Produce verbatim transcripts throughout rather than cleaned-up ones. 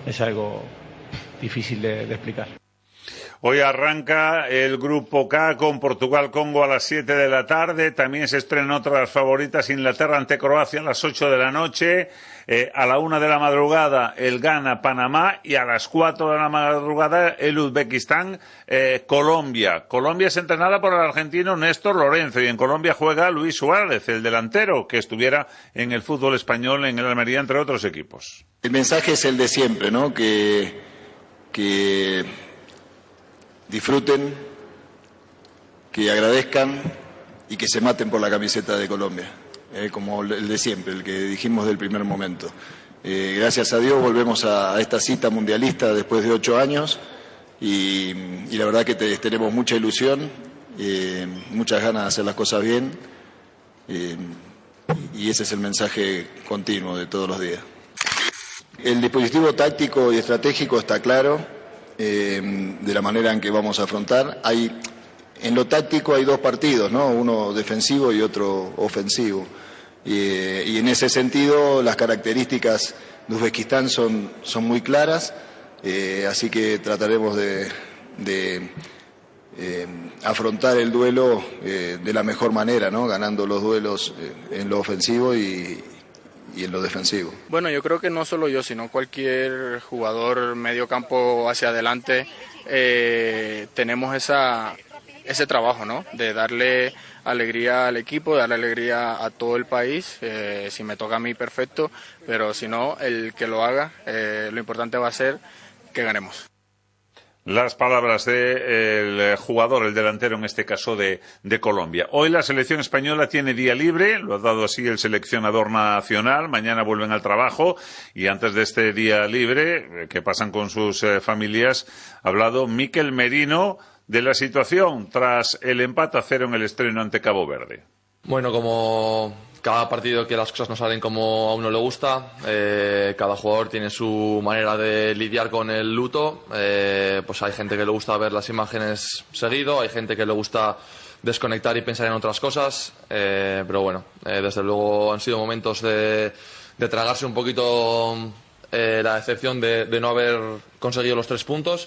es algo difícil de, de explicar. Hoy arranca el Grupo K con Portugal-Congo a las siete de la tarde. También se estrenan otras favoritas, Inglaterra ante Croacia a las ocho de la noche. Eh, a la una de la madrugada el Ghana-Panamá y a las cuatro de la madrugada el Uzbekistán-Colombia. Eh, Colombia es entrenada por el argentino Néstor Lorenzo y en Colombia juega Luis Suárez, el delantero que estuviera en el fútbol español, en el Almería, entre otros equipos. El mensaje es el de siempre, ¿no? Que... que... disfruten, que agradezcan y que se maten por la camiseta de Colombia, eh, como el de siempre, el que dijimos del primer momento. Eh, gracias a Dios volvemos a, a esta cita mundialista después de ocho años y, y la verdad que te, tenemos mucha ilusión, eh, muchas ganas de hacer las cosas bien eh, y ese es el mensaje continuo de todos los días. El dispositivo táctico y estratégico está claro. Eh, de la manera en que vamos a afrontar. Hay, en lo táctico hay dos partidos, ¿no? Uno defensivo y otro ofensivo. Eh, y en ese sentido las características de Uzbekistán son, son muy claras, eh, así que trataremos de, de eh, afrontar el duelo eh, de la mejor manera, ¿no? Ganando los duelos eh, en lo ofensivo y y en lo defensivo. Bueno, yo creo que no solo yo, sino cualquier jugador medio campo hacia adelante, eh, tenemos esa, ese trabajo, ¿no? De darle alegría al equipo, darle alegría a todo el país. Eh, si me toca a mí, perfecto, pero si no, el que lo haga, eh, lo importante va a ser que ganemos. Las palabras del jugador, el delantero en este caso de, de Colombia. Hoy la selección española tiene día libre, lo ha dado así el seleccionador nacional, mañana vuelven al trabajo y antes de este día libre, que pasan con sus eh, familias, ha hablado Mikel Merino de la situación tras el empate a cero en el estreno ante Cabo Verde. Bueno, como cada partido que las cosas no salen como a uno le gusta, eh, cada jugador tiene su manera de lidiar con el luto, eh, pues hay gente que le gusta ver las imágenes seguido, hay gente que le gusta desconectar y pensar en otras cosas, eh, pero bueno, eh, desde luego han sido momentos de, de tragarse un poquito eh, la decepción de, de no haber conseguido los tres puntos.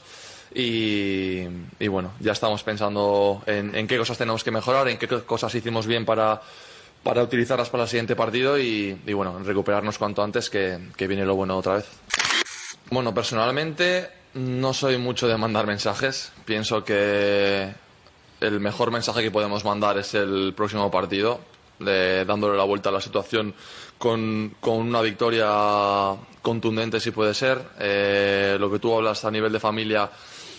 Y, y bueno, ya estamos pensando en, en qué cosas tenemos que mejorar, en qué cosas hicimos bien para, para utilizarlas para el siguiente partido y, y bueno, recuperarnos cuanto antes, que, que viene lo bueno otra vez. Bueno, personalmente no soy mucho de mandar mensajes. Pienso que el mejor mensaje que podemos mandar es el próximo partido, de, dándole la vuelta a la situación con, con una victoria contundente si puede ser. Eh, lo que tú hablas a nivel de familia,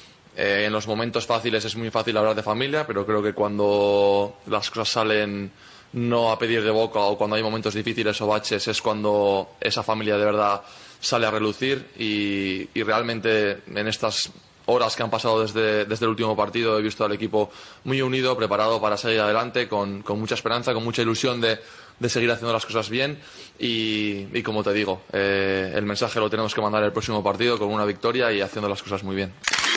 eh, en los momentos fáciles es muy fácil hablar de familia, pero creo que cuando las cosas salen no a pedir de boca o cuando hay momentos difíciles o baches es cuando esa familia de verdad sale a relucir y, y realmente en estas horas que han pasado desde, desde el último partido he visto al equipo muy unido, preparado para seguir adelante, con, con mucha esperanza, con mucha ilusión de, de seguir haciendo las cosas bien y, y como te digo, eh, el mensaje lo tenemos que mandar el próximo partido con una victoria y haciendo las cosas muy bien.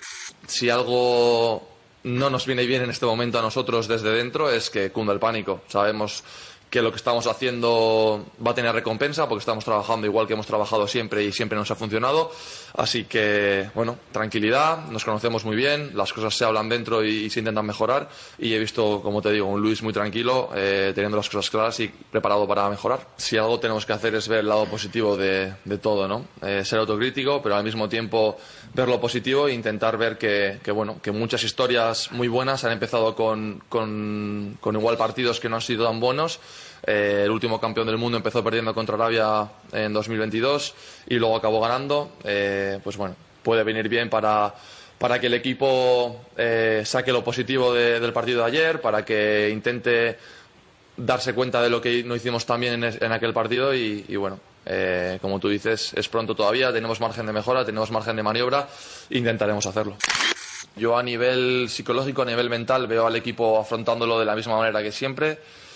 Si algo no nos viene bien en este momento a nosotros desde dentro es que cunda el pánico. Sabemos que lo que estamos haciendo va a tener recompensa porque estamos trabajando igual que hemos trabajado siempre y siempre nos ha funcionado. Así que, bueno, tranquilidad, nos conocemos muy bien, las cosas se hablan dentro y, y se intentan mejorar y he visto, como te digo, un Luis muy tranquilo, eh, teniendo las cosas claras y preparado para mejorar. Si algo tenemos que hacer es ver el lado positivo de, de todo, ¿no? Eh, ser autocrítico, pero al mismo tiempo ver lo positivo e intentar ver que, que, bueno, que muchas historias muy buenas han empezado con, con, con igual partidos que no han sido tan buenos. Eh, el último campeón del mundo empezó perdiendo contra Arabia en dos mil veintidós y luego acabó ganando. Eh, pues bueno, puede venir bien para, para que el equipo eh, saque lo positivo de, del partido de ayer, para que intente darse cuenta de lo que no hicimos tan bien en, en aquel partido y, y bueno, eh, como tú dices, es pronto todavía, tenemos margen de mejora, tenemos margen de maniobra, intentaremos hacerlo. Yo a nivel psicológico, a nivel mental, veo al equipo afrontándolo de la misma manera que siempre.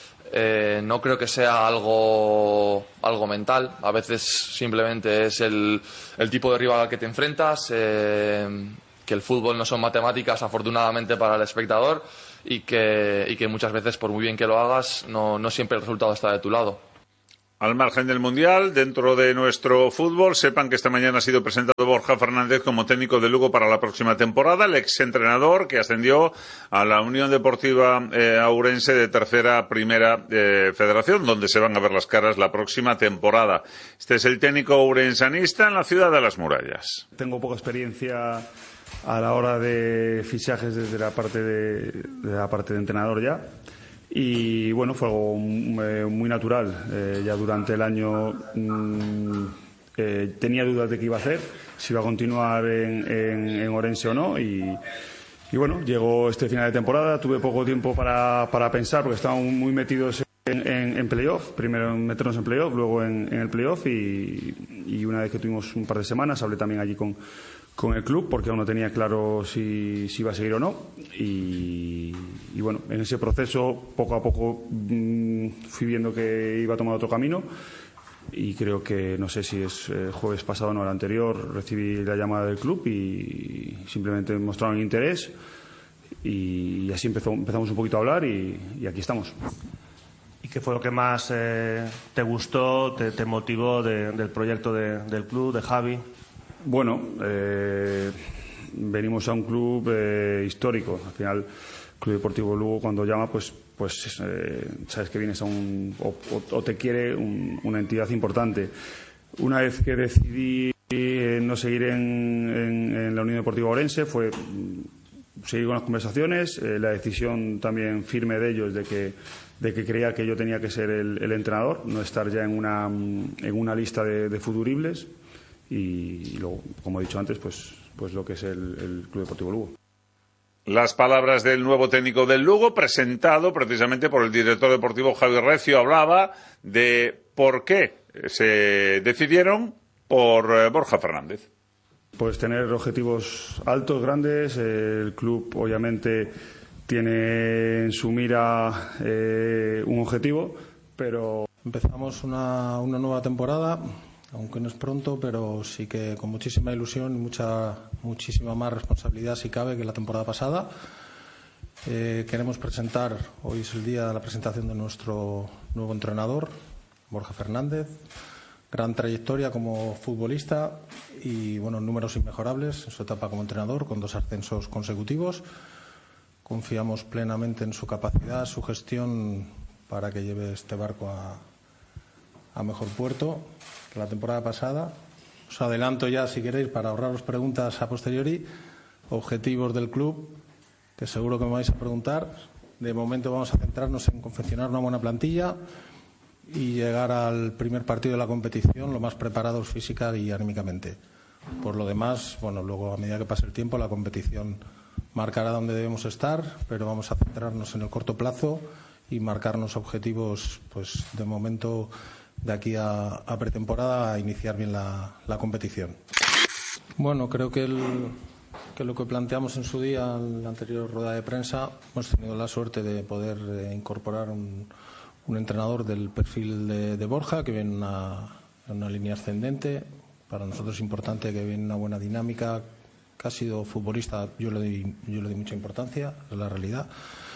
Eh, no creo que sea algo, algo mental, a veces simplemente es el, el tipo de rival al que te enfrentas, eh, que el fútbol no son matemáticas afortunadamente para el espectador y que, y que muchas veces por muy bien que lo hagas no, no siempre el resultado está de tu lado. Al margen del Mundial, dentro de nuestro fútbol, sepan que esta mañana ha sido presentado Borja Fernández como técnico de Lugo para la próxima temporada, el exentrenador que ascendió a la Unión Deportiva eh, Ourense de Tercera Primera eh, Federación, donde se van a ver las caras la próxima temporada. Este es el técnico ourensanista en la ciudad de las murallas. Tengo poca experiencia a la hora de fichajes desde la parte de, de la parte de entrenador ya. Y bueno, fue algo muy natural. Eh, ya durante el año mmm, eh, tenía dudas de qué iba a hacer, si iba a continuar en, en, en Ourense o no. Y, y bueno, llegó este final de temporada. Tuve poco tiempo para, para pensar porque estábamos muy metidos en, en, en playoff. Primero en meternos en playoff, luego en, en el playoff. Y, y una vez que tuvimos un par de semanas, hablé también allí con. con el club, porque aún no tenía claro si, si iba a seguir o no. Y, y bueno, en ese proceso, poco a poco mmm, fui viendo que iba a tomar otro camino. Y creo que, no sé si es el jueves pasado o no, el anterior, recibí la llamada del club y simplemente mostraron interés. Y, y así empezó, empezamos un poquito a hablar y, y aquí estamos. ¿Y qué fue lo que más eh, te gustó, te, te motivó de, del proyecto de, del club, de Javi? Bueno, eh, venimos a un club eh, histórico. Al final, el Club Deportivo Lugo, cuando llama, pues, pues eh, sabes que vienes a un o, o, o te quiere un, una entidad importante. Una vez que decidí eh, no seguir en, en, en la Unión Deportiva Ourense, fue seguir con las conversaciones. Eh, la decisión también firme de ellos de que de que creía que yo tenía que ser el, el entrenador, no estar ya en una en una lista de, de futuribles. Y luego, como he dicho antes, pues, pues lo que es el, el Club Deportivo Lugo. Las palabras del nuevo técnico del Lugo, presentado precisamente por el director deportivo Javi Recio, hablaba de por qué se decidieron por Borja Fernández. Pues tener objetivos altos, grandes. El club, obviamente, tiene en su mira eh, un objetivo, pero... Empezamos una, una nueva temporada, aunque no es pronto, pero sí que con muchísima ilusión y mucha, muchísima más responsabilidad, si cabe, que la temporada pasada. Eh, queremos presentar, hoy es el día de la presentación de nuestro nuevo entrenador, Borja Fernández. Gran trayectoria como futbolista y bueno, números inmejorables en su etapa como entrenador, con dos ascensos consecutivos. Confiamos plenamente en su capacidad, su gestión para que lleve este barco a, a mejor puerto que la temporada pasada. Os adelanto ya, si queréis, para ahorraros preguntas a posteriori, objetivos del club, que seguro que me vais a preguntar. De momento vamos a centrarnos en confeccionar una buena plantilla y llegar al primer partido de la competición lo más preparados física y anímicamente. Por lo demás, bueno, luego a medida que pase el tiempo la competición marcará dónde debemos estar, pero vamos a centrarnos en el corto plazo y marcarnos objetivos, pues de momento, de aquí a, a pretemporada, a iniciar bien la, la competición. Bueno, creo que, el, que lo que planteamos en su día, en la anterior rueda de prensa, hemos tenido la suerte de poder eh, incorporar un, un entrenador del perfil de, de Borja, que viene en una, en una línea ascendente. Para nosotros es importante que viene una buena dinámica, que ha sido futbolista, yo le doy, yo le doy mucha importancia, es la realidad.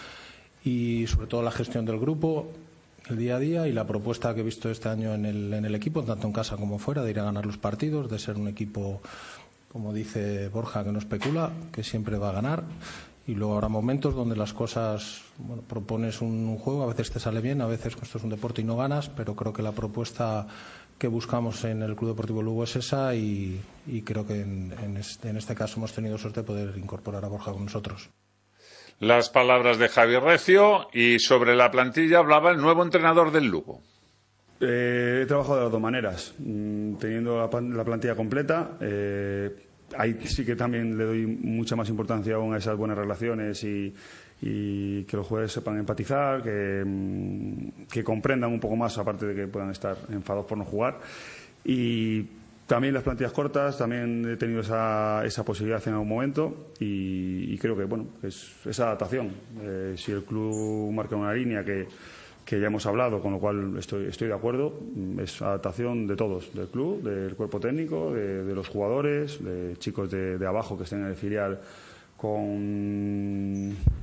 Y sobre todo la gestión del grupo, el día a día y la propuesta que he visto este año en el, en el equipo, tanto en casa como fuera, de ir a ganar los partidos, de ser un equipo, como dice Borja, que no especula, que siempre va a ganar. Y luego habrá momentos donde las cosas, bueno, propones un juego, a veces te sale bien, a veces esto es un deporte y no ganas, pero creo que la propuesta que buscamos en el Club Deportivo Lugo es esa y, y creo que en, en, este, en este caso hemos tenido suerte de poder incorporar a Borja con nosotros. Las palabras de Javi Recio, y sobre la plantilla hablaba el nuevo entrenador del Lugo. Eh, he trabajado de las dos maneras, mm, teniendo la, la plantilla completa. Eh, ahí sí que también le doy mucha más importancia aún a esas buenas relaciones y, y que los jugadores sepan empatizar, que, mm, que comprendan un poco más, aparte de que puedan estar enfadados por no jugar. Y también las plantillas cortas, también he tenido esa, esa posibilidad en algún momento y, y creo que bueno, es esa adaptación. Eh, si el club marca una línea que, que ya hemos hablado, con lo cual estoy, estoy de acuerdo, es adaptación de todos, del club, del cuerpo técnico, de, de los jugadores, de chicos de, de abajo que estén en el filial con,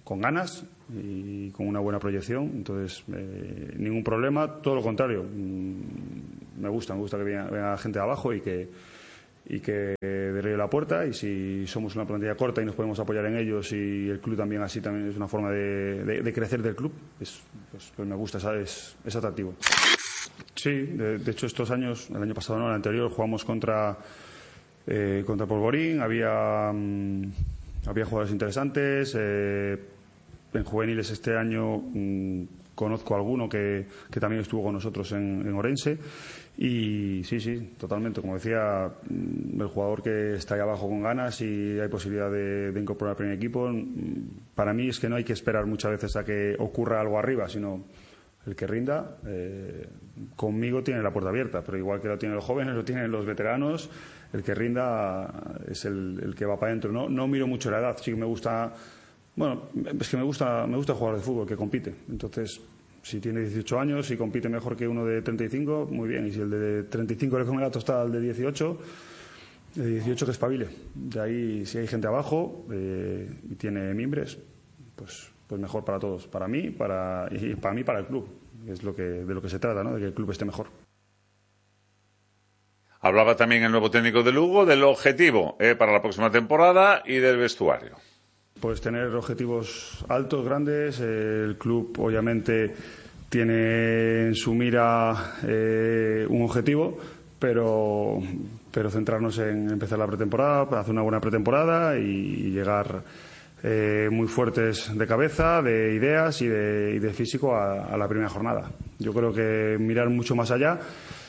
con ganas y con una buena proyección. Entonces, eh, ningún problema, todo lo contrario. Mm, me gusta, me gusta que venga, venga gente de abajo y que, y que derribe la puerta. Y si somos una plantilla corta y nos podemos apoyar en ellos, y el club también así, también es una forma de, de, de crecer del club, es, pues, pues me gusta, ¿sabes? Es atractivo. Sí, de, de hecho estos años, el año pasado no, el anterior, jugamos contra eh, contra Polvorín, había mmm, había jugadores interesantes. Eh, en juveniles este año mmm, conozco a alguno que, que también estuvo con nosotros en, en Orense, y sí, sí, totalmente, como decía, mmm, el jugador que está ahí abajo con ganas y hay posibilidad de, de incorporar al primer equipo, mmm, para mí es que no hay que esperar muchas veces a que ocurra algo arriba, sino el que rinda, eh, conmigo tiene la puerta abierta, pero igual que lo tienen los jóvenes, lo tienen los veteranos, el que rinda es el, el que va para adentro. No, no miro mucho la edad, sí que me gusta, bueno, es que me gusta, me gusta jugar de fútbol, que compite. Entonces, si tiene dieciocho años y compite mejor que uno de treinta y cinco, muy bien. Y si el de treinta y cinco le come la tostada al de dieciocho, de dieciocho que espabile. De ahí, si hay gente abajo eh, y tiene mimbres, pues... pues mejor para todos, para mí, para y para mí, para el club. Es lo que de lo que se trata, ¿no? De que el club esté mejor. Hablaba también el nuevo técnico de Lugo del objetivo eh, para la próxima temporada y del vestuario. Pues tener objetivos altos, grandes. Eh, el club, obviamente, tiene en su mira eh, un objetivo, pero pero centrarnos en empezar la pretemporada, hacer una buena pretemporada y llegar Eh, muy fuertes de cabeza, de ideas y de, y de físico a, a la primera jornada. Yo creo que mirar mucho más allá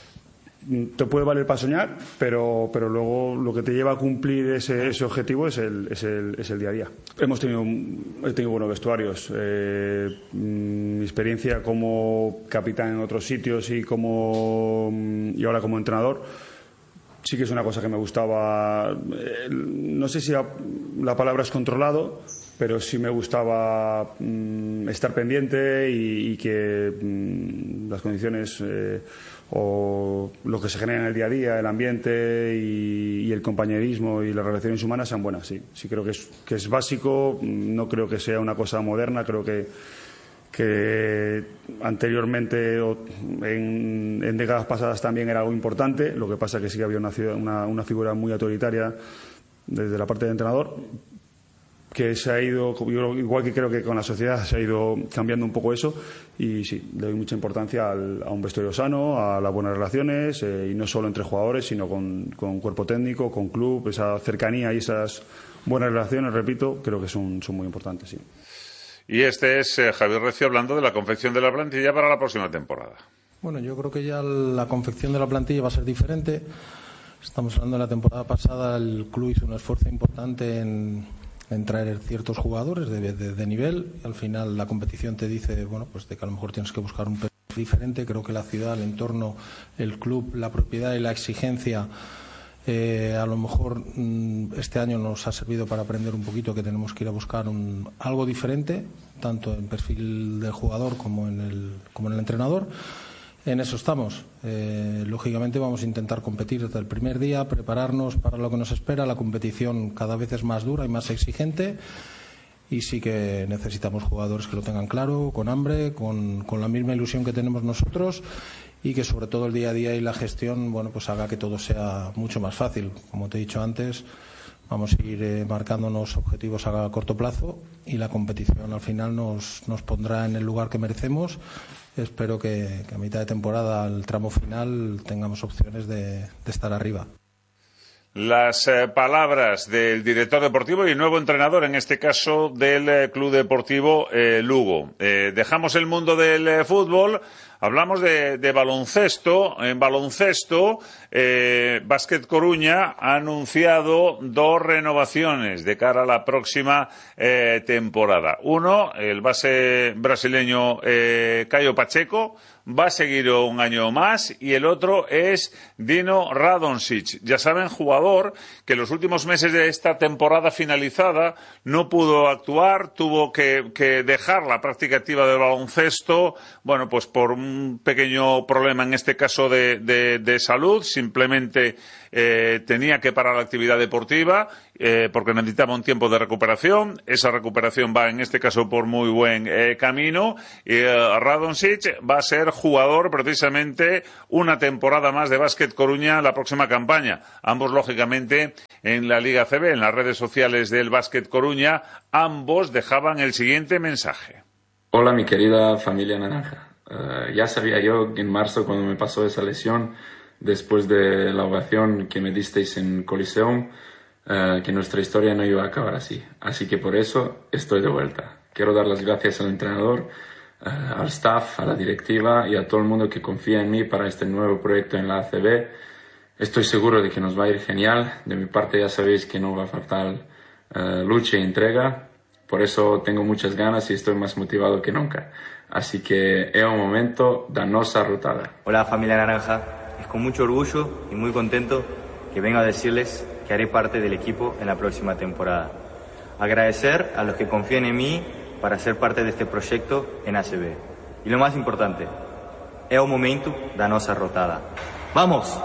te puede valer para soñar, pero, pero luego lo que te lleva a cumplir ese, ese objetivo es el, es, el, es el día a día. Hemos tenido, he tenido buenos vestuarios. Eh, mi experiencia como capitán en otros sitios y, como, y ahora como entrenador, sí que es una cosa que me gustaba. Eh, no sé si la, la palabra es controlado, pero sí me gustaba mmm, estar pendiente y, y que mmm, las condiciones eh, o lo que se genera en el día a día, el ambiente y, y el compañerismo y las relaciones humanas sean buenas. Sí, sí creo que es, que es básico. No creo que sea una cosa moderna. Creo que que anteriormente o en, en décadas pasadas también era algo importante. Lo que pasa es que sí que había una, una, una figura muy autoritaria desde la parte del entrenador, que se ha ido, igual que creo que con la sociedad se ha ido cambiando un poco eso, y sí, le doy mucha importancia al, a un vestuario sano, a las buenas relaciones, eh, y no solo entre jugadores, sino con, con cuerpo técnico, con club. Esa cercanía y esas buenas relaciones, repito, creo que son, son muy importantes, sí. Y este es eh, Javier Recio hablando de la confección de la plantilla para la próxima temporada. Bueno, yo creo que ya la confección de la plantilla va a ser diferente. Estamos hablando de la temporada pasada, el club hizo un esfuerzo importante en, en traer ciertos jugadores de, de, de nivel. Y al final la competición te dice, bueno, pues de que a lo mejor tienes que buscar un perfil diferente. Creo que la ciudad, el entorno, el club, la propiedad y la exigencia, Eh, a lo mejor mmm, este año nos ha servido para aprender un poquito que tenemos que ir a buscar un, algo diferente, tanto en perfil del jugador como en el, como en el entrenador. En eso estamos. Eh, lógicamente vamos a intentar competir desde el primer día, prepararnos para lo que nos espera. La competición cada vez es más dura y más exigente, y sí que necesitamos jugadores que lo tengan claro, con hambre, con, con la misma ilusión que tenemos nosotros, y que sobre todo el día a día y la gestión, bueno, pues haga que todo sea mucho más fácil. Como te he dicho antes, vamos a ir eh, marcándonos objetivos a corto plazo, y la competición al final nos, nos pondrá en el lugar que merecemos. Espero que, que a mitad de temporada, al tramo final, tengamos opciones de, de estar arriba. Las eh, palabras del director deportivo y nuevo entrenador, en este caso del eh, Club Deportivo eh, Lugo. Eh, dejamos el mundo del eh, fútbol, hablamos de, de baloncesto. En baloncesto, eh, Básquet Coruña ha anunciado dos renovaciones de cara a la próxima eh, temporada. Uno, el base brasileño eh, Caio Pacheco, va a seguir un año más, y el otro es Dino Radonjic. Ya saben, jugador que los últimos meses de esta temporada finalizada no pudo actuar, tuvo que, que dejar la práctica activa del baloncesto, bueno, pues por un pequeño problema en este caso de, de, de salud, simplemente eh, tenía que parar la actividad deportiva eh, porque necesitaba un tiempo de recuperación. Esa recuperación va en este caso por muy buen eh, camino, y eh, Radonjic va a ser jugador precisamente una temporada más de Básquet Coruña la próxima campaña. Ambos, lógicamente, en la Liga C B, en las redes sociales del Básquet Coruña, ambos dejaban el siguiente mensaje. Hola, mi querida familia naranja. Uh, ya sabía yo en marzo, cuando me pasó esa lesión, después de la ovación que me disteis en Coliseum, uh, que nuestra historia no iba a acabar así. Así que por eso estoy de vuelta. Quiero dar las gracias al entrenador, uh, al staff, a la directiva y a todo el mundo que confía en mí para este nuevo proyecto en la A C B. Estoy seguro de que nos va a ir genial. De mi parte ya sabéis que no va a faltar uh, lucha y entrega. Por eso tengo muchas ganas y estoy más motivado que nunca. Así que es un momento de nosa rotada. Hola, familia naranja. Es con mucho orgullo y muy contento que vengo a decirles que haré parte del equipo en la próxima temporada. Agradecer a los que confían en mí para ser parte de este proyecto en A C B. Y lo más importante, es un momento de nosa rotada. ¡Vamos!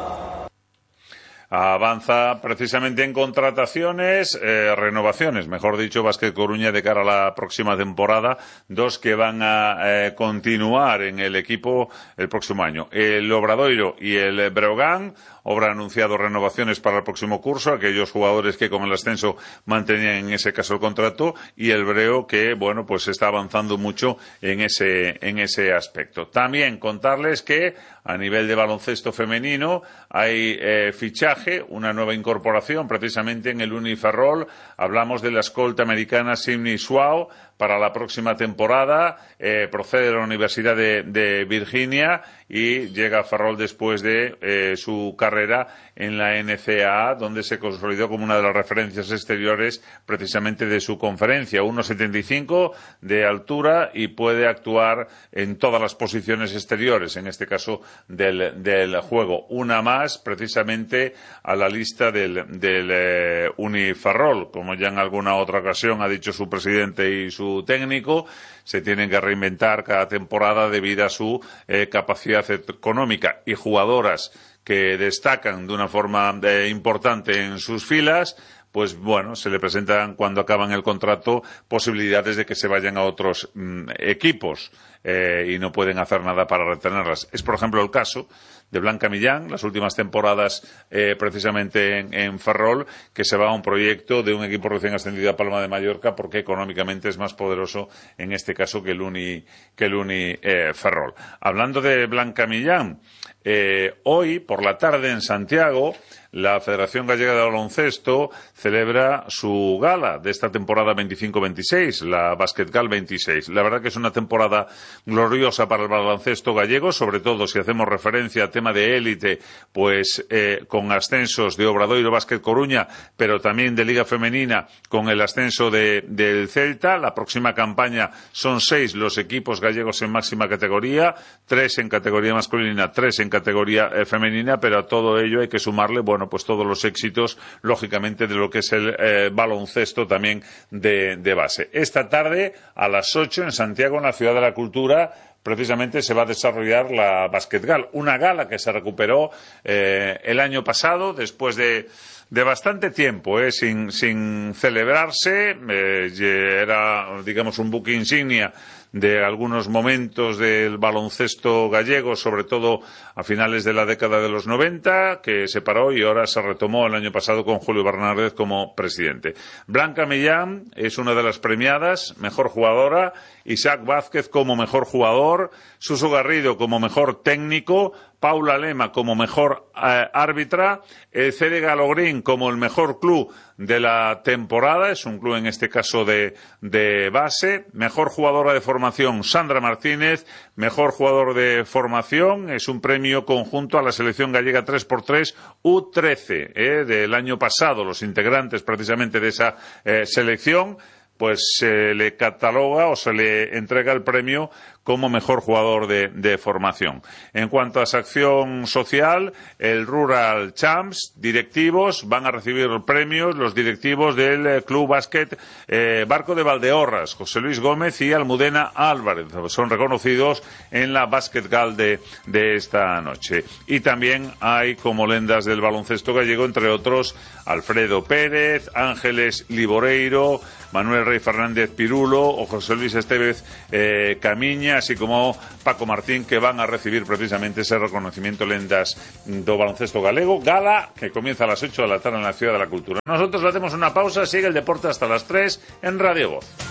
Avanza precisamente en contrataciones, eh, renovaciones, mejor dicho, Básquet Coruña de cara a la próxima temporada, dos que van a eh, continuar en el equipo el próximo año. El Obradoiro y el Breogán. Obra ha anunciado renovaciones para el próximo curso, aquellos jugadores que con el ascenso mantenían en ese caso el contrato, y el Breo que, bueno, pues está avanzando mucho en ese, en ese aspecto. También contarles que a nivel de baloncesto femenino hay eh, fichaje, una nueva incorporación precisamente en el Uniferrol. Hablamos de la escolta americana Sydney Swao para la próxima temporada. Eh, procede de la Universidad de, de Virginia y llega a Ferrol después de eh, su carrera en la N C A A, donde se consolidó como una de las referencias exteriores precisamente de su conferencia. uno setenta y cinco de altura y puede actuar en todas las posiciones exteriores, en este caso del, del juego. Una más precisamente a la lista del, del eh, Uniferrol, como ya en alguna otra ocasión ha dicho su presidente y su técnico. Se tienen que reinventar cada temporada debido a su eh, capacidad económica, y jugadoras que destacan de una forma eh, importante en sus filas, pues bueno, se le presentan cuando acaban el contrato posibilidades de que se vayan a otros mm, equipos eh, y no pueden hacer nada para retenerlas. Es, por ejemplo, el caso de Blanca Millán, las últimas temporadas eh, precisamente en, en Ferrol, que se va a un proyecto de un equipo recién ascendido a Palma de Mallorca porque económicamente es más poderoso en este caso que el Uni, que el Uni eh, Ferrol. Hablando de Blanca Millán, eh, hoy por la tarde en Santiago la Federación Gallega de Baloncesto celebra su gala de esta temporada veinticinco veintiséis, la Basketgal veintiséis. La verdad que es una temporada gloriosa para el baloncesto gallego, sobre todo si hacemos referencia a tema de élite, pues eh, con ascensos de Obradoiro, Básquet Coruña, pero también de Liga Femenina con el ascenso de, del Celta. La próxima campaña son seis los equipos gallegos en máxima categoría, tres en categoría masculina, tres en categoría eh, femenina, pero a todo ello hay que sumarle, bueno, pues todos los éxitos, lógicamente, de lo que es el eh, baloncesto también de, de base. Esta tarde, a las ocho, en Santiago, en la Ciudad de la Cultura, precisamente se va a desarrollar la Basketgal, una gala que se recuperó eh, el año pasado, después de de bastante tiempo, eh, sin, sin celebrarse. Eh, era, digamos, un buque insignia de algunos momentos del baloncesto gallego, sobre todo a finales de la década de los noventa, que se paró y ahora se retomó el año pasado con Julio Bernardez como presidente. Blanca Millán es una de las premiadas, mejor jugadora, Isaac Vázquez como mejor jugador, Suso Garrido como mejor técnico, Paula Lema como mejor eh, árbitra, el C D Galogrín como el mejor club de la temporada, es un club en este caso de, de base, mejor jugadora de formación Sandra Martínez, mejor jugador de formación, es un premio conjunto a la selección gallega tres por tres U trece eh, del año pasado, los integrantes precisamente de esa eh, selección, pues se le cataloga o se le entrega el premio como mejor jugador de, de formación. En cuanto a sección social, el Rural Champs, directivos, van a recibir premios los directivos del eh, Club Básquet eh, Barco de Valdeorras, José Luis Gómez y Almudena Álvarez. Son reconocidos en la Basket Gal de, de esta noche. Y también hay como lendas del baloncesto gallego, entre otros, Alfredo Pérez, Ángeles Liboreiro, Manuel Rey Fernández Pirulo o José Luis Estevez eh, Camiña, así como Paco Martín, que van a recibir precisamente ese reconocimiento lendas do baloncesto galego, gala que comienza a las ocho de la tarde en la Ciudad de la Cultura. Nosotros hacemos una pausa, sigue el deporte hasta las tres en Radio Voz.